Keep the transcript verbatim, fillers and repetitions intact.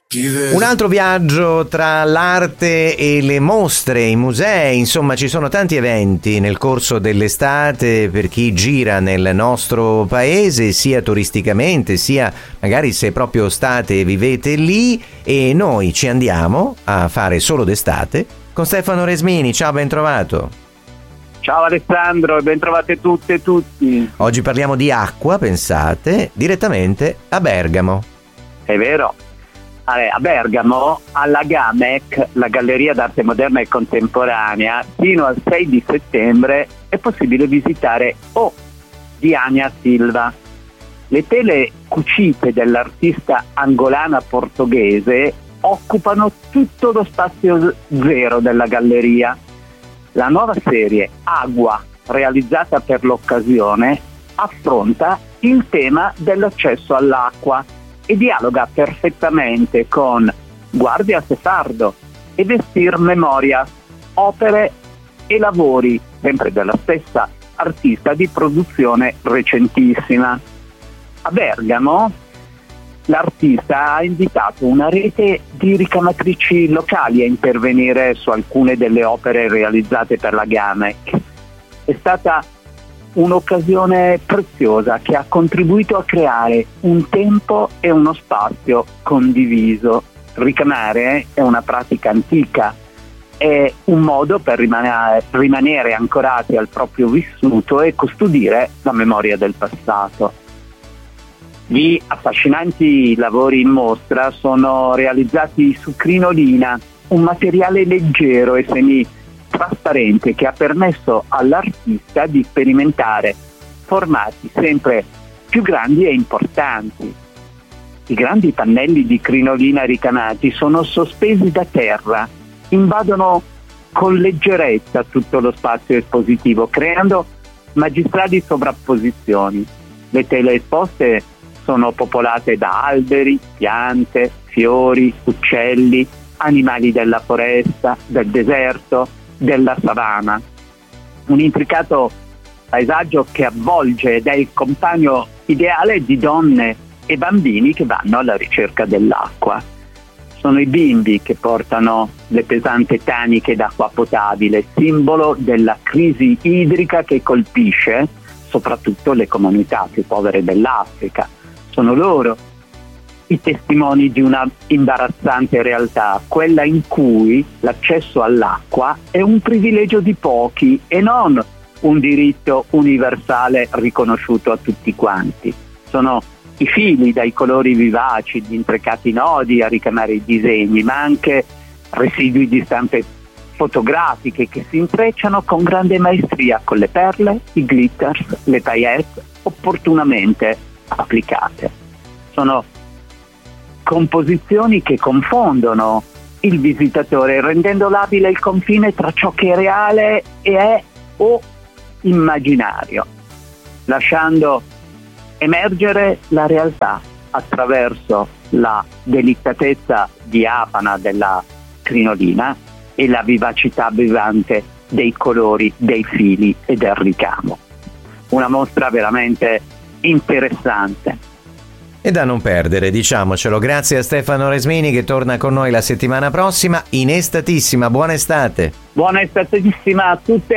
Un altro viaggio tra l'arte e le mostre, i musei, insomma ci sono tanti eventi nel corso dell'estate per chi gira nel nostro paese, sia turisticamente, sia magari se proprio state e vivete lì, e noi ci andiamo a fare solo d'estate con Stefano Resmini. Ciao, ben trovato. Ciao Alessandro e ben trovate tutte e tutti. Oggi parliamo di acqua, pensate, direttamente a Bergamo. È vero. A Bergamo, alla Gamec, la Galleria d'Arte Moderna e Contemporanea, fino al sei di settembre è possibile visitare O di Ania Silva. Le tele cucite dell'artista angolana portoghese occupano tutto lo spazio zero della galleria. La nuova serie Agua, realizzata per l'occasione, affronta il tema dell'accesso all'acqua e dialoga perfettamente con Guardia Sefardo e Vestir Memoria, opere e lavori sempre della stessa artista di produzione recentissima. A Bergamo l'artista ha invitato una rete di ricamatrici locali a intervenire su alcune delle opere realizzate per la Gamec. È stata un'occasione preziosa che ha contribuito a creare un tempo e uno spazio condiviso. Ricamare è una pratica antica, è un modo per rimanere, rimanere ancorati al proprio vissuto e custodire la memoria del passato. Gli affascinanti lavori in mostra sono realizzati su crinolina, un materiale leggero e semi trasparente che ha permesso all'artista di sperimentare formati sempre più grandi e importanti. I grandi pannelli di crinolina ricamati sono sospesi da terra, invadono con leggerezza tutto lo spazio espositivo, creando magistrali sovrapposizioni. Le tele esposte sono popolate da alberi, piante, fiori, uccelli, animali della foresta, del deserto, della savana. Un intricato paesaggio che avvolge ed è il compagno ideale di donne e bambini che vanno alla ricerca dell'acqua. Sono i bimbi che portano le pesanti taniche d'acqua potabile, simbolo della crisi idrica che colpisce soprattutto le comunità più povere dell'Africa. Sono loro i testimoni di una imbarazzante realtà, quella in cui l'accesso all'acqua è un privilegio di pochi e non un diritto universale riconosciuto a tutti quanti. Sono i fili dai colori vivaci, gli intricati nodi a ricamare i disegni, ma anche residui di stampe fotografiche che si intrecciano con grande maestria con le perle, i glitters, le paillettes opportunamente applicate. Sono composizioni che confondono il visitatore, rendendo labile il confine tra ciò che è reale e è o immaginario, lasciando emergere la realtà attraverso la delicatezza diafana della crinolina e la vivacità vivante dei colori, dei fili e del ricamo. Una mostra veramente interessante. E da non perdere, diciamocelo. Grazie a Stefano Resmini che torna con noi la settimana prossima in estatissima. Buona estate. Buona estatissima a tutte